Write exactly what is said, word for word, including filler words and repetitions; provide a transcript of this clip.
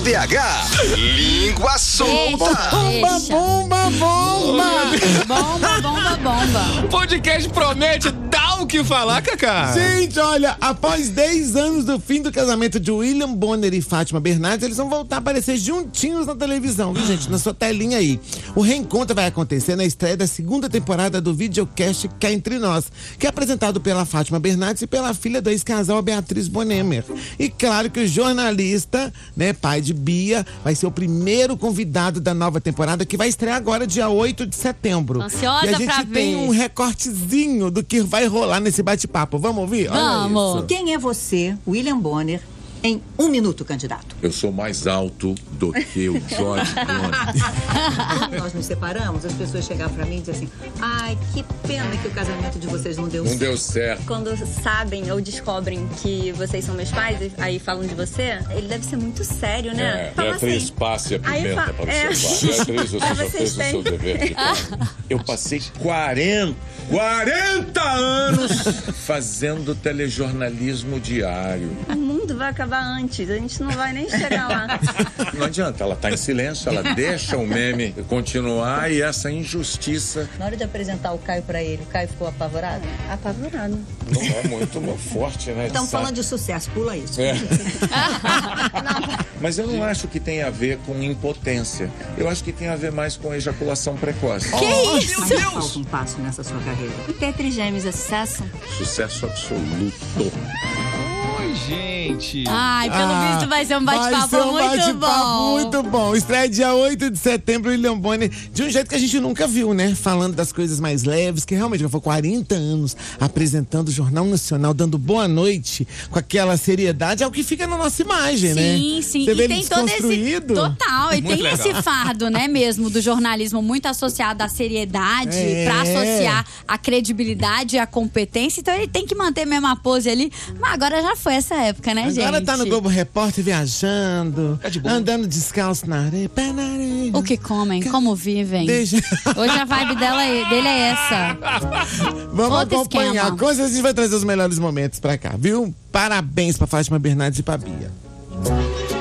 D H. Língua solta. Bomba, bomba, bomba. Bomba, bomba, bomba. O podcast promete dar o que falar, Cacá. Gente, olha, após dez anos do fim do casamento de William Bonner e Fátima Bernardes, eles vão voltar a aparecer juntinhos na televisão, viu, gente? Na sua telinha aí. O reencontro vai acontecer na estreia da segunda temporada do videocast Cá Entre Nós, que é apresentado pela Fátima Bernardes e pela filha do ex-casal, a Beatriz Bonemer. E claro que o jornalista, né, pai de Bia, vai ser o primeiro convidado da nova temporada, que vai estrear agora, dia oito de setembro. Ansiosa e a gente pra tem ver. um recortezinho do que vai rolar nesse bate-papo. Vamos ouvir? Olha Vamos. isso. Quem é você, William Bonner, em um minuto, candidato? Eu sou mais alto do que o George Clooney. Quando nós nos separamos, as pessoas chegavam pra mim e diziam assim: ai, que pena que o casamento de vocês não deu Não certo. deu certo. Quando sabem ou descobrem que vocês são meus pais e aí falam de você, ele deve ser muito sério, né? É, Fala Beatriz, assim, passe a aí pimenta fa- para é. o seu pai. Beatriz, você Aí já vocês fez o têm. seu dever de casa. Eu passei quarenta, quarenta anos fazendo telejornalismo diário. O mundo vai acabar antes, a gente não vai nem chegar lá. Não adianta, ela tá em silêncio, ela deixa o meme continuar e essa injustiça Na hora de apresentar o Caio pra ele, o Caio ficou apavorado? Apavorado. não é muito meu forte, né? Estamos Sabe? falando de sucesso, pula isso. É. Mas eu não acho que tem a ver com impotência. Eu acho que tem a ver mais com ejaculação precoce. Que isso? Mas ainda falta um passo nessa sua carreira. E ter trigêmeos é sucesso? Sucesso absoluto. Oi, gente. Ai, pelo Ah, visto vai ser um vai bate-papo ser um muito bate-papo bom. muito bom. Estreia dia oito de setembro, William Bonner, de um jeito que a gente nunca viu, né? Falando das coisas mais leves, que realmente já foi quarenta anos apresentando o Jornal Nacional, dando boa noite, com aquela seriedade, é o que fica na nossa imagem, né? Sim, sim. Você vê E ele tem todo esse. desconstruído. Total. E Muito tem legal. esse fardo, né, mesmo, do jornalismo muito associado à seriedade, É. pra associar a credibilidade e a competência. Então ele tem que manter mesmo a pose ali. Mas agora já foi essa época, né, gente? Agora tá no Globo Repórter viajando, Tá de boa. andando descalço na areia, pé na areia. O que comem, como vivem. Deixa... Hoje a vibe dela é- dele é essa. Vamos Outro acompanhar. esquema. Com certeza a gente vai trazer os melhores momentos pra cá, viu? Parabéns pra Fátima Bernardes e pra Bia.